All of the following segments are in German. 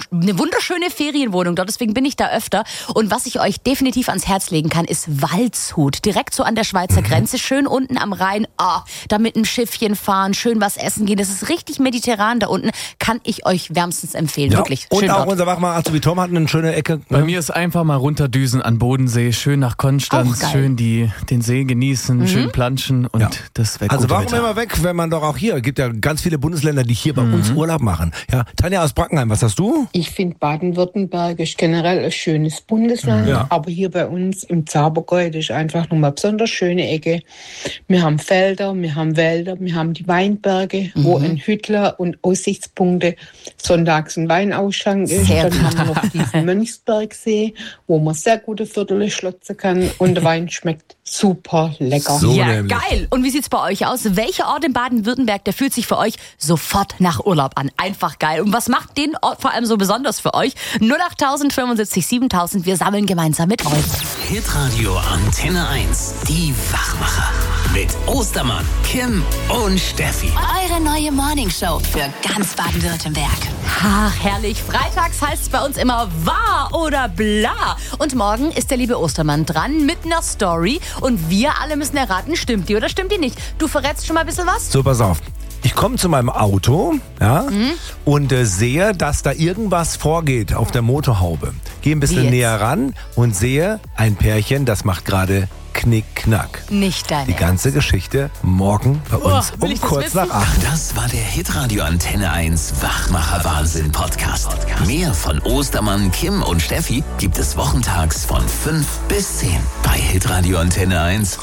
eine wunderschöne Ferienwohnung dort, deswegen bin ich da öfter. Und was ich euch definitiv ans Herz legen kann, ist Waldshut. Direkt so an der Schweizer Grenze, schön unten am Rhein. Da mit einem Schiffchen fahren, schön was essen gehen. Das ist richtig mediterran da unten. Kann ich euch wärmstens empfehlen, wirklich. Und schön auch dort. unser Wachmann Azubi Tom hat eine schöne Ecke. Bei mir ist einfach mal runterdüsen an Bodensee, schön nach Konstanz, schön den See genießen, schön planschen und das weg. Also warum immer weg, wenn man doch auch hier, gibt ja ganz viele Bundesländer, die hier bei uns Urlaub machen. Ja, Tanja aus Brackenheim, was hast du? Ich finde Baden-Württemberg ist generell ein schönes Bundesland, aber hier bei uns im Zabergäu, das ist einfach nochmal eine besonders schöne Ecke. Wir haben Felder, wir haben Wälder, wir haben die Weinberge, wo ein Hüttler und Aussichtspunkte sonntags ein Weinausschank ist. Dann haben wir noch diesen Mönchsbergsee, wo man sehr gute Viertel schlotzen kann und der Wein schmeckt super lecker. So ja, nämlich. geil. Und wie sieht's bei euch aus? Welcher Ort in Baden-Württemberg, der fühlt sich für euch sofort nach Urlaub an? Einfach geil. Und was macht den Ort vor allem so besonders für euch? 08000 75 7000. Wir sammeln gemeinsam mit euch. Hitradio Antenne 1. Die Wachmacher. Mit Ostermann, Kim und Steffi. Eure neue Morningshow für ganz Baden-Württemberg. Ach, herrlich. Freitags heißt es bei uns immer wahr oder bla. Und morgen ist der liebe Ostermann dran mit einer Story. Und wir alle müssen erraten, stimmt die oder stimmt die nicht. Du verrätst schon mal ein bisschen was? So, pass auf. Ich komme zu meinem Auto und sehe, dass da irgendwas vorgeht auf der Motorhaube. Gehe ein bisschen näher ran und sehe ein Pärchen, das macht gerade Knick-Knack. Nicht dein Die ganze Geschichte morgen bei uns will um ich das kurz wissen? nach 8. Das war der Hitradio Antenne 1 Wachmacher Wahnsinn Podcast. Mehr von Ostermann, Kim und Steffi gibt es wochentags von 5 bis 10 bei Hitradio Antenne 1.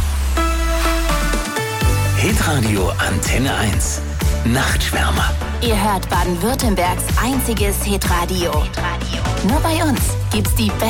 Hitradio Antenne 1. Nachtschwärmer. Ihr hört Baden-Württembergs einziges Hitradio. Nur bei uns gibt's die